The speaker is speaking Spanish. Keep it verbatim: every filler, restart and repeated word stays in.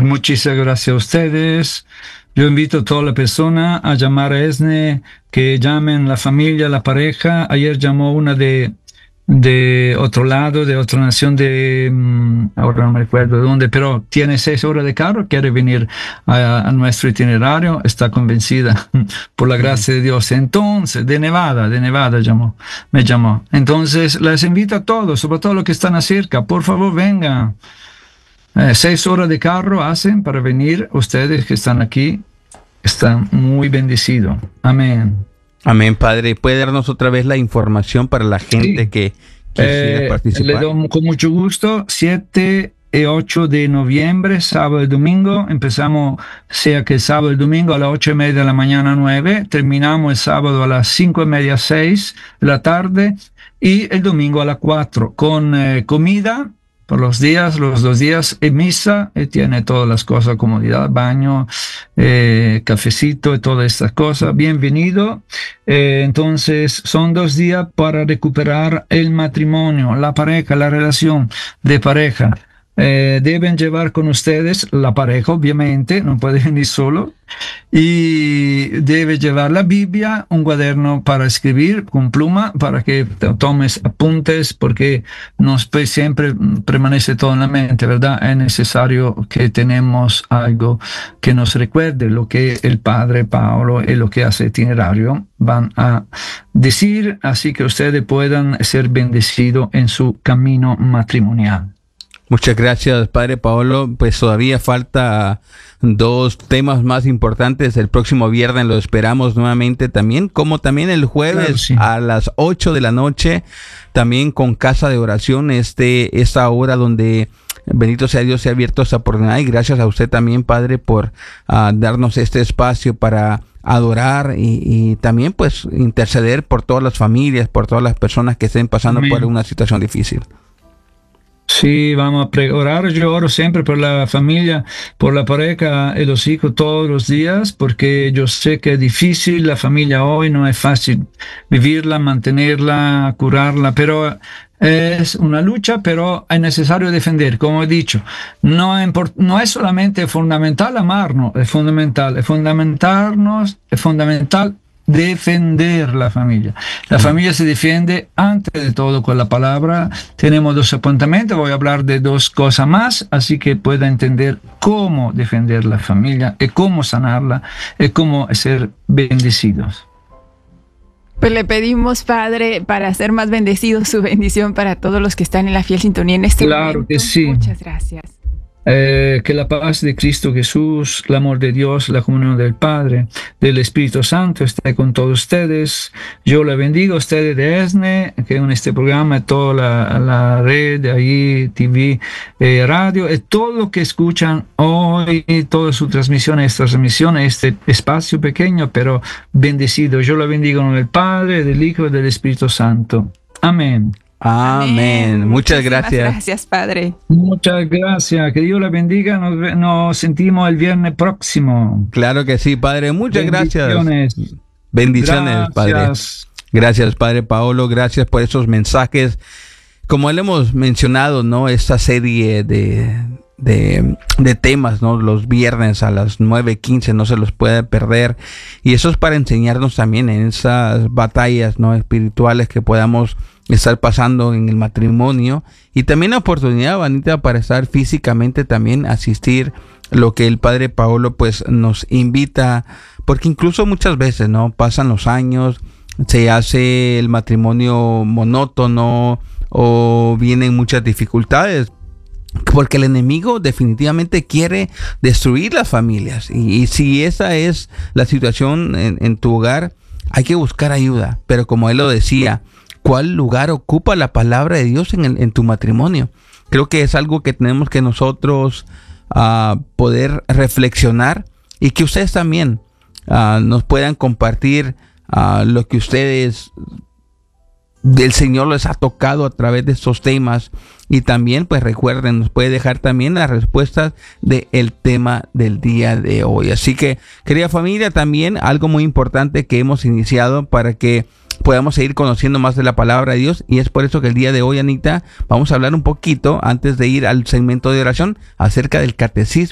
Muchísimas gracias a ustedes. Yo invito a toda la persona a llamar a ESNE, que llamen la familia, la pareja. Ayer llamó una de, de otro lado, de otra nación, de ahora no me recuerdo de dónde, pero tiene seis horas de carro, quiere venir a, a nuestro itinerario, está convencida por la gracia de Dios. Entonces, de Nevada, de Nevada llamó, me llamó. Entonces, les invito a todos, sobre todo los que están cerca, por favor vengan. Eh, seis horas de carro hacen para venir. Ustedes que están aquí están muy bendecidos. Amén. Amén, Padre. ¿Puede darnos otra vez la información para la gente sí. que quisiera eh, participar? Le doy con mucho gusto. siete y ocho de noviembre, sábado y domingo. Empezamos, sea que el sábado y domingo a las ocho y media de la mañana, nueve. Terminamos el sábado a las cinco y media, seis de la tarde. Y el domingo a las cuatro, con eh, comida por los días, los dos días, en misa, y tiene todas las cosas, comodidad, baño, eh, cafecito y todas estas cosas. Bienvenido. Eh, entonces, son dos días para recuperar el matrimonio, la pareja, la relación de pareja. Eh, deben llevar con ustedes la pareja, obviamente, no puede venir solo, y debe llevar la Biblia, un cuaderno para escribir con pluma, para que tomes apuntes, porque no siempre permanece todo en la mente, ¿verdad? Es necesario que tenemos algo que nos recuerde lo que el Padre Paolo y lo que hace Itinerario van a decir, así que ustedes puedan ser bendecidos en su camino matrimonial. Muchas gracias, Padre Paolo. Pues todavía falta dos temas más importantes. El próximo viernes lo esperamos nuevamente también, como también el jueves claro, sí. a las ocho de la noche, también con Casa de Oración, este, esta hora donde, bendito sea Dios, se ha abierto esta oportunidad. Y gracias a usted también, Padre, por uh, darnos este espacio para adorar y, y también pues interceder por todas las familias, por todas las personas que estén pasando Amén. Por una situación difícil. Sí, vamos a orar. Yo oro siempre por la familia, por la pareja y los hijos todos los días, porque yo sé que es difícil la familia hoy, no es fácil vivirla, mantenerla, curarla, pero es una lucha, pero es necesario defender, como he dicho. No, no es solamente fundamental amarnos, es fundamental, es fundamentarnos, es fundamental defender la familia. La familia se defiende antes de todo con la palabra. Tenemos dos apuntamientos, voy a hablar de dos cosas más, así que pueda entender cómo defender la familia y cómo sanarla y cómo ser bendecidos. Pues le pedimos, Padre, para ser más bendecidos, su bendición para todos los que están en la fiel sintonía en este claro momento. Que sí. Muchas gracias. Eh, que la paz de Cristo Jesús, el amor de Dios, la comunión del Padre, del Espíritu Santo esté con todos ustedes. Yo le bendigo a ustedes de ESNE, que en este programa, toda la, la red de ahí, T V, eh, radio, y todo lo que escuchan hoy, todas sus transmisiones, estas transmisiones, este espacio pequeño, pero bendecido. Yo le bendigo en el Padre, del Hijo y del Espíritu Santo. Amén. Amén. Amén. Muchas gracias. Gracias, Padre. Muchas gracias. Que Dios la bendiga. Nos, nos sentimos el viernes próximo. Claro que sí, Padre. Muchas Bendiciones. gracias. Bendiciones, gracias. Padre. Gracias, Padre Paolo. Gracias por esos mensajes. Como le hemos mencionado, ¿no? Esta serie de, de, de temas, ¿no? Los viernes a las nueve quince no se los puede perder. Y eso es para enseñarnos también en esas batallas, ¿no? Espirituales que podamos estar pasando en el matrimonio, y también la oportunidad, Vanita, para estar físicamente también, asistir lo que el Padre Paolo pues nos invita, porque incluso muchas veces, ¿no? Pasan los años, se hace el matrimonio monótono o vienen muchas dificultades, porque el enemigo definitivamente quiere destruir las familias, y, y si esa es la situación en, en tu hogar, hay que buscar ayuda. Pero como él lo decía, ¿cuál lugar ocupa la palabra de Dios en, el, en tu matrimonio? Creo que es algo que tenemos que nosotros uh, poder reflexionar, y que ustedes también uh, nos puedan compartir uh, lo que ustedes, del Señor les ha tocado a través de estos temas. Y también, pues recuerden, nos puede dejar también las respuestas del tema del día de hoy. Así que, querida familia, también algo muy importante que hemos iniciado para que podamos seguir conociendo más de la palabra de Dios, y es por eso que el día de hoy, Anita, vamos a hablar un poquito, antes de ir al segmento de oración, acerca del catecismo.